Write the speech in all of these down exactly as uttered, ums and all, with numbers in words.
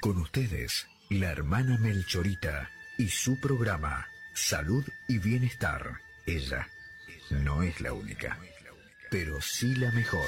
Con ustedes, la hermana Melchorita y su programa Salud y Bienestar. Ella no es la única, pero sí la mejor.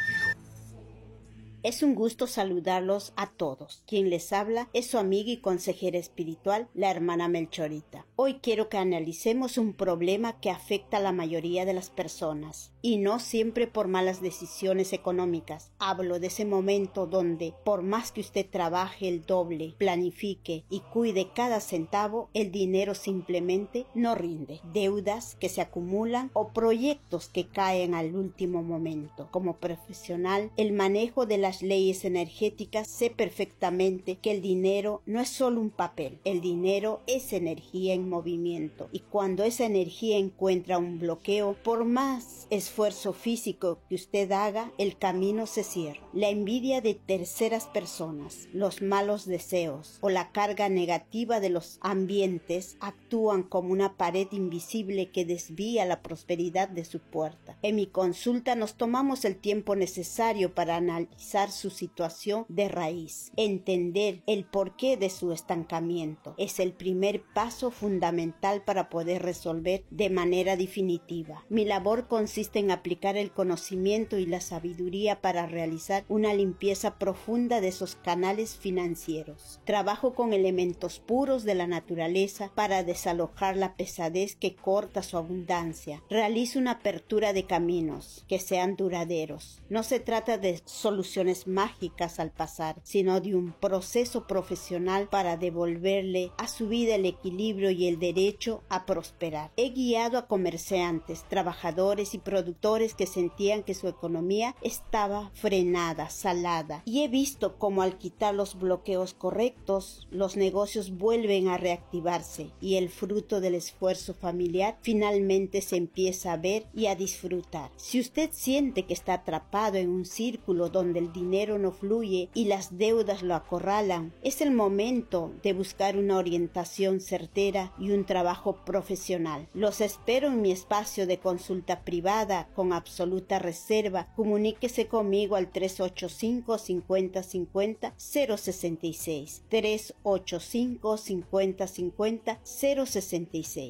Es un gusto saludarlos a todos. Quien les habla es su amiga y consejera espiritual, la hermana Melchorita. Hoy quiero que analicemos un problema que afecta a la mayoría de las personas, y no siempre por malas decisiones económicas. Hablo de ese momento donde, por más que usted trabaje el doble, planifique y cuide cada centavo, el dinero simplemente no rinde. Deudas que se acumulan o proyectos que caen al último momento. Como profesional, el manejo de las leyes energéticas, sé perfectamente que el dinero no es solo un papel. El dinero es energía en movimiento, y cuando esa energía encuentra un bloqueo, por más esfuerzo físico que usted haga, el camino se cierra. La envidia de terceras personas, los malos deseos o la carga negativa de los ambientes actúan como una pared invisible que desvía la prosperidad de su puerta. En mi consulta nos tomamos el tiempo necesario para analizar su situación de raíz, entender el porqué de su estancamiento. Es el primer paso fundamental para poder resolver de manera definitiva. Mi labor consiste en aplicar el conocimiento y la sabiduría para realizar una limpieza profunda de esos canales financieros. Trabajo con elementos puros de la naturaleza para desalojar la pesadez que corta su abundancia. Realizo una apertura de caminos que sean duraderos. No se trata de soluciones mágicas al pasar, sino de un proceso profesional para devolverle a su vida el equilibrio y el derecho a prosperar. He guiado a comerciantes, trabajadores y productores que sentían que su economía estaba frenada, salada, y he visto cómo al quitar los bloqueos correctos, los negocios vuelven a reactivarse y el fruto del esfuerzo familiar finalmente se empieza a ver y a disfrutar. Si usted siente que está atrapado en un círculo donde el dinero no fluye y las deudas lo acorralan, es el momento de buscar una orientación certera y un trabajo profesional. Los espero en mi espacio de consulta privada con absoluta reserva. Comuníquese conmigo al tres ocho cinco, cincuenta cincuenta, cero sesenta y seis, tres ocho cinco, cincuenta cincuenta, cero sesenta y seis.